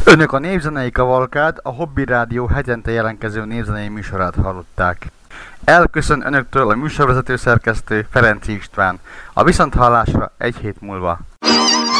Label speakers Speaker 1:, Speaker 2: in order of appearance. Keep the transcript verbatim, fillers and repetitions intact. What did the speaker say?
Speaker 1: Önök a Népzenei Kavalkád, a Hobby Rádió hetente jelentkező népzenei műsorát hallották. Elköszön önöktől a műsorvezető szerkesztő Ferenc István. A viszonthallásra egy hét múlva.